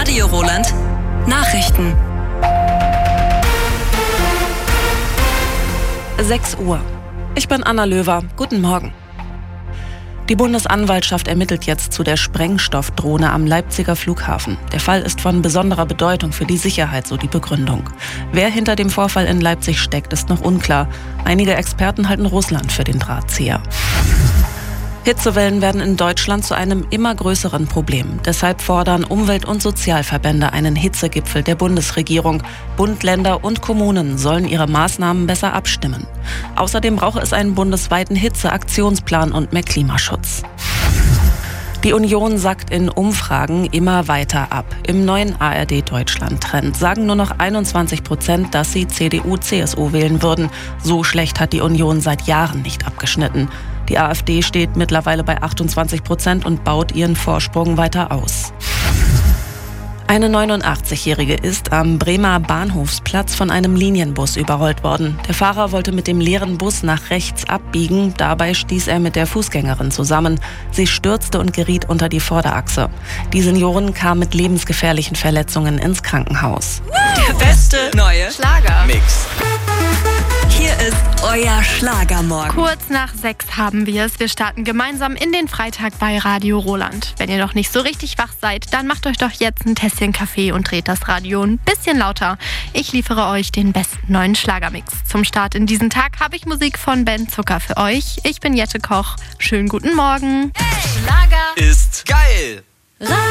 Radio Roland Nachrichten. 6 Uhr. Ich bin Anna Löwer. Guten Morgen. Die Bundesanwaltschaft ermittelt jetzt zu der Sprengstoffdrohne am Leipziger Flughafen. Der Fall ist von besonderer Bedeutung für die Sicherheit, so die Begründung. Wer hinter dem Vorfall in Leipzig steckt, ist noch unklar. Einige Experten halten Russland für den Drahtzieher. Hitzewellen werden in Deutschland zu einem immer größeren Problem. Deshalb fordern Umwelt- und Sozialverbände einen Hitzegipfel der Bundesregierung. Bund, Länder und Kommunen sollen ihre Maßnahmen besser abstimmen. Außerdem brauche es einen bundesweiten Hitzeaktionsplan und mehr Klimaschutz. Die Union sackt in Umfragen immer weiter ab. Im neuen ARD-Deutschland-Trend sagen nur noch 21%, dass sie CDU/CSU wählen würden. So schlecht hat die Union seit Jahren nicht abgeschnitten. Die AfD steht mittlerweile bei 28% und baut ihren Vorsprung weiter aus. Eine 89-Jährige ist am Bremer Bahnhofsplatz von einem Linienbus überrollt worden. Der Fahrer wollte mit dem leeren Bus nach rechts abbiegen. Dabei stieß er mit der Fußgängerin zusammen. Sie stürzte und geriet unter die Vorderachse. Die Seniorin kam mit lebensgefährlichen Verletzungen ins Krankenhaus. Der beste neue Schlager-Mix. Hier ist euer Schlagermorgen. Kurz nach 6 haben wir es. Wir starten gemeinsam in den Freitag bei Radio Roland. Wenn ihr noch nicht so richtig wach seid, dann macht euch doch jetzt ein Tässchen Kaffee und dreht das Radio ein bisschen lauter. Ich liefere euch den besten neuen Schlagermix. Zum Start in diesen Tag habe ich Musik von Ben Zucker für euch. Ich bin Jette Koch. Schönen guten Morgen. Schlager Ist geil.